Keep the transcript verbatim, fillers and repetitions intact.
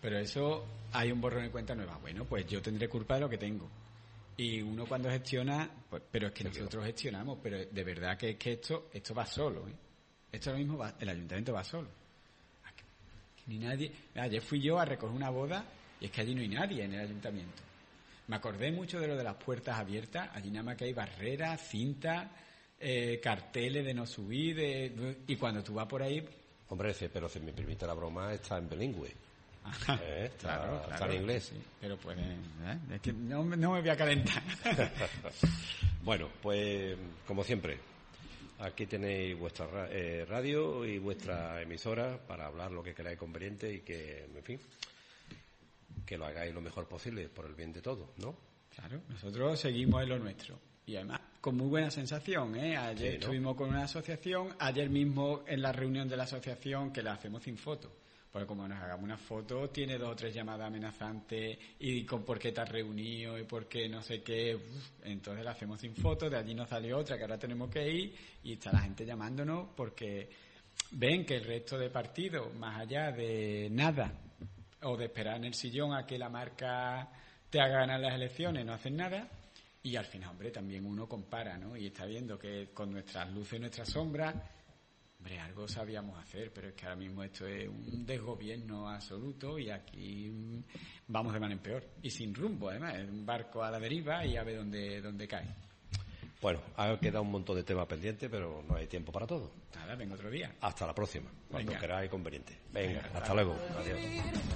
Pero eso, hay un borrón y cuenta nueva. Bueno, pues yo tendré culpa de lo que tengo. Y uno cuando gestiona, pues, pero es que nosotros gestionamos, pero de verdad que es que esto, esto va solo, ¿eh? Esto ahora mismo va, el ayuntamiento va solo. Ni nadie. Ayer fui yo a recoger una boda y es que allí no hay nadie en el ayuntamiento. Me acordé mucho de lo de las puertas abiertas. Allí nada más que hay barreras, cintas, eh, carteles de no subir. De, y cuando tú vas por ahí. Hombre, pero si me permite la broma, está en bilingüe. eh, está, claro, claro, está en inglés. Sí, pero pues. ¿eh? Es que no, no me voy a calentar. Bueno, pues como siempre. Aquí tenéis vuestra eh, radio y vuestra emisora para hablar lo que queráis conveniente y que, en fin, que lo hagáis lo mejor posible por el bien de todos, ¿no? Claro, nosotros seguimos en lo nuestro. Y además, con muy buena sensación, ¿eh? Ayer sí, ¿no? Estuvimos con una asociación, ayer mismo en la reunión de la asociación que la hacemos sin foto. Porque como nos hagamos una foto, tiene dos o tres llamadas amenazantes y con por qué te has reunido y por qué no sé qué. Uf, entonces la hacemos sin foto, de allí nos salió otra que ahora tenemos que ir y está la gente llamándonos porque ven que el resto de partidos, más allá de nada o de esperar en el sillón a que la marca te haga ganar las elecciones, no hacen nada. Y al final, hombre, también uno compara, ¿no? Y está viendo que con nuestras luces y nuestras sombras, hombre, algo sabíamos hacer, pero es que ahora mismo esto es un desgobierno absoluto y aquí vamos de mal en peor. Y sin rumbo, además, es un barco a la deriva y a ver dónde, dónde cae. Bueno, ha quedado un montón de temas pendientes, pero no hay tiempo para todo. Nada, venga otro día. Hasta la próxima, cuando venga. queráis conveniente. Venga, venga hasta, hasta luego. Adiós.